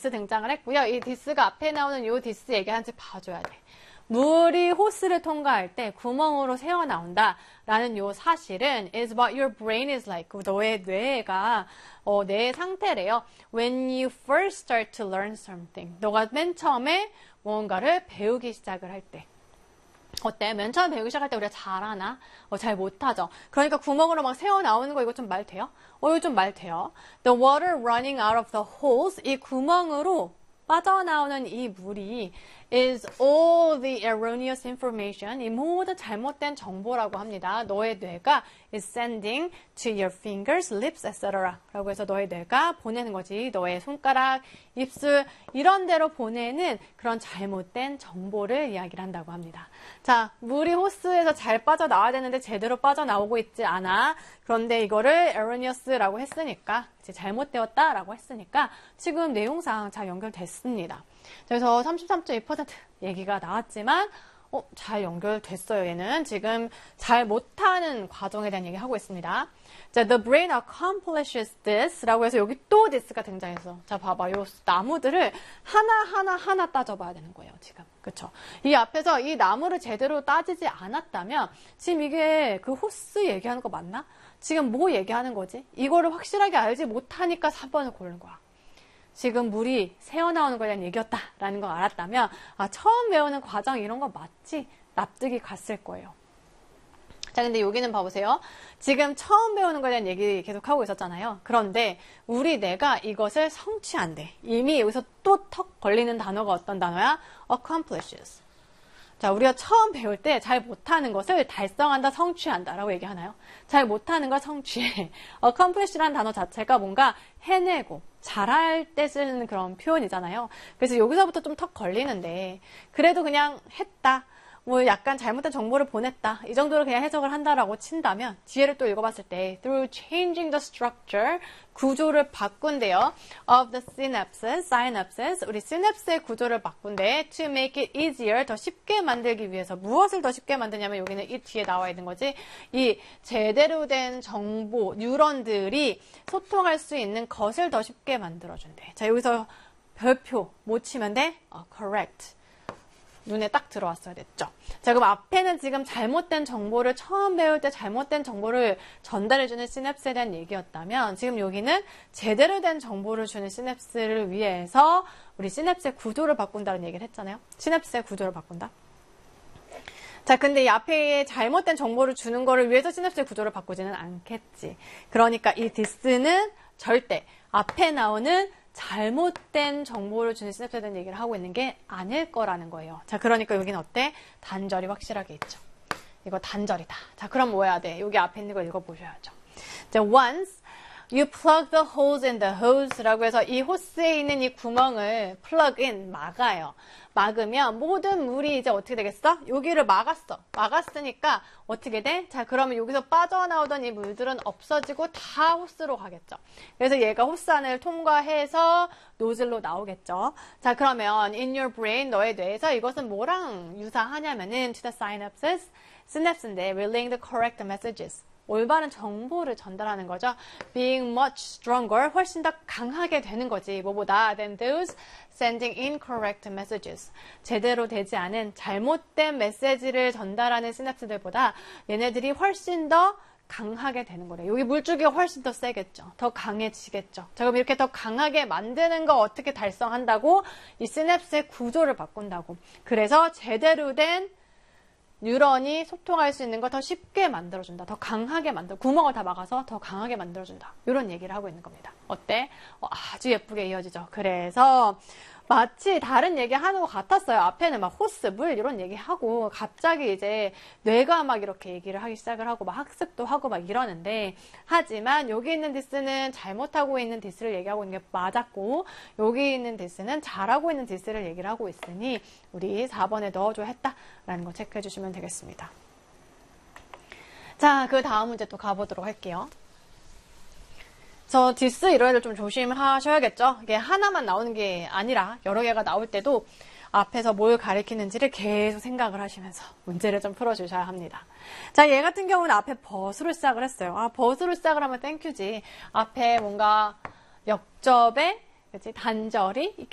this 등장을 했고요. 이 this가 앞에 나오는 이 this 얘기하는지 봐줘야 돼. 물이 호스를 통과할 때 구멍으로 새어나온다 라는 요 사실은 is what your brain is like. 너의 뇌가 뇌의 상태래요. When you first start to learn something. 너가 맨 처음에 뭔가를 배우기 시작을 할 때. 어때? 맨 처음 배우기 시작할 때 우리가 잘하나? 잘 못하죠. 그러니까 구멍으로 막 새어나오는 거 이거 좀 말 돼요? 이거 좀 말 돼요. The water running out of the holes. 이 구멍으로 빠져나오는 이 물이 is all the erroneous information. 이 모든 잘못된 정보라고 합니다. 너의 뇌가 is sending to your fingers, lips, etc. 라고 해서 너의 뇌가 보내는 거지. 너의 손가락, 입술 이런 데로 보내는 그런 잘못된 정보를 이야기를 한다고 합니다. 자, 물이 호스에서 잘 빠져나와야 되는데 제대로 빠져나오고 있지 않아. 그런데 이거를 erroneous라고 했으니까 이제 잘못되었다라고 했으니까 지금 내용상 잘 연결됐습니다. 그래서 33.2% 얘기가 나왔지만 잘 연결됐어요. 얘는 지금 잘 못하는 과정에 대한 얘기하고 있습니다. 자, the brain accomplishes this 라고 해서 여기 또 this가 등장해서 자, 봐봐. 요 나무들을 하나 따져봐야 되는 거예요. 지금. 그쵸? 이 앞에서 이 나무를 제대로 따지지 않았다면 지금 이게 그 호스 얘기하는 거 맞나? 지금 뭐 얘기하는 거지? 이거를 확실하게 알지 못하니까 3번을 고르는 거야. 지금 물이 새어나오는 거에 대한 얘기였다라는 걸 알았다면 처음 배우는 과정 이런 거 맞지? 납득이 갔을 거예요. 자, 근데 여기는 봐보세요. 지금 처음 배우는 거에 대한 얘기 계속 하고 있었잖아요. 그런데 우리 뇌가 이것을 성취한대. 이미 여기서 또 턱 걸리는 단어가 어떤 단어야? accomplishes. 자, 우리가 처음 배울 때 잘 못하는 것을 달성한다, 성취한다 라고 얘기하나요? 잘 못하는 걸 성취해. accomplish라는 단어 자체가 뭔가 해내고 잘할 때 쓰는 그런 표현이잖아요. 그래서 여기서부터 좀 턱 걸리는데 그래도 그냥 했다. 뭐 약간 잘못된 정보를 보냈다. 이 정도로 그냥 해석을 한다라고 친다면 뒤에를 또 읽어봤을 때 through changing the structure 구조를 바꾼대요. of the synapses 우리 시냅스의 구조를 바꾼대. to make it easier 더 쉽게 만들기 위해서 무엇을 더 쉽게 만드냐면 여기는 이 뒤에 나와 있는 거지. 이 제대로 된 정보 뉴런들이 소통할 수 있는 것을 더 쉽게 만들어준대. 자, 여기서 별표 못 치면 돼? correct. 눈에 딱 들어왔어야 됐죠. 자, 그럼 앞에는 지금 잘못된 정보를 처음 배울 때 잘못된 정보를 전달해주는 시냅스에 대한 얘기였다면 지금 여기는 제대로 된 정보를 주는 시냅스를 위해서 우리 시냅스의 구조를 바꾼다는 얘기를 했잖아요. 시냅스의 구조를 바꾼다. 자, 근데 이 앞에 잘못된 정보를 주는 거를 위해서 시냅스의 구조를 바꾸지는 않겠지. 그러니까 이 this는 절대 앞에 나오는 잘못된 정보를 주는 시냅스에 대한 얘기를 하고 있는 게 아닐 거라는 거예요. 자, 그러니까 여기는 어때? 단절이 확실하게 있죠. 이거 단절이다. 자, 그럼 뭐 해야 돼? 여기 앞에 있는 거 읽어보셔야죠. 자, once you plug the holes in the hose라고 해서 이 호스에 있는 이 구멍을 plug in, 막아요. 막으면 모든 물이 이제 어떻게 되겠어? 여기를 막았어. 막았으니까 어떻게 돼? 자, 그러면 여기서 빠져나오던 이 물들은 없어지고 다 호스로 가겠죠. 그래서 얘가 호스 안을 통과해서 노즐로 나오겠죠. 자, 그러면 in your brain, 너의 뇌에서 이것은 뭐랑 유사하냐면은 to the synapses, synaps인데 relaying the correct messages. 올바른 정보를 전달하는 거죠. Being much stronger, 훨씬 더 강하게 되는 거지. 뭐보다 than those sending incorrect messages. 제대로 되지 않은 잘못된 메시지를 전달하는 시냅스들보다 얘네들이 훨씬 더 강하게 되는 거래. 여기 물줄기가 훨씬 더 세겠죠. 더 강해지겠죠. 자, 그럼 이렇게 더 강하게 만드는 거 어떻게 달성한다고? 이 시냅스의 구조를 바꾼다고. 그래서 제대로 된 뉴런이 소통할 수 있는 걸 더 쉽게 만들어준다. 더 강하게 구멍을 다 막아서 더 강하게 만들어준다. 이런 얘기를 하고 있는 겁니다. 어때? 아주 예쁘게 이어지죠. 그래서 마치 다른 얘기 하는 것 같았어요. 앞에는 막 호스, 물 이런 얘기하고 갑자기 이제 뇌가 막 이렇게 얘기를 하기 시작을 하고 막 학습도 하고 막 이러는데 하지만 여기 있는 디스는 잘못하고 있는 디스를 얘기하고 있는 게 맞았고 여기 있는 디스는 잘하고 있는 디스를 얘기를 하고 있으니 우리 4번에 넣어줘야 했다라는 거 체크해 주시면 되겠습니다. 자, 그 다음 문제 또 가보도록 할게요. 저 디스 이런 애들 좀 조심하셔야겠죠. 이게 하나만 나오는 게 아니라 여러 개가 나올 때도 앞에서 뭘 가리키는지를 계속 생각을 하시면서 문제를 좀 풀어주셔야 합니다. 자, 얘 같은 경우는 앞에 but으로 시작을 했어요. but으로 시작을 하면 땡큐지. 앞에 뭔가 역접에 그치? 단절이